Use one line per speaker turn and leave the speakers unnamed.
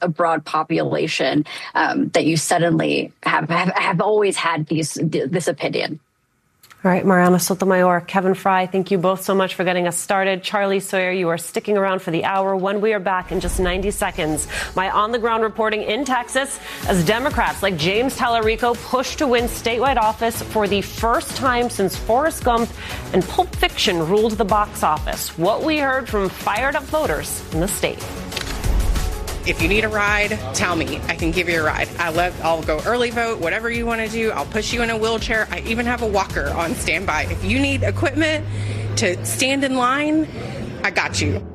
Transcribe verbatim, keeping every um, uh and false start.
a broad population um, that you suddenly have, have have always had these this opinion.
All right, Mariana Sotomayor, Kevin Fry, thank you both so much for getting us started. Charlie Sawyer, you are sticking around for the hour. When we are back in just ninety seconds, my on-the-ground reporting in Texas as Democrats like James Tallarico push to win statewide office for the first time since Forrest Gump and Pulp Fiction ruled the box office. What we heard from fired-up voters in the state.
If you need a ride, tell me. I can give you a ride. I love, I'll go early vote, whatever you want to do. I'll push you in a wheelchair. I even have a walker on standby. If you need equipment to stand in line, I got you.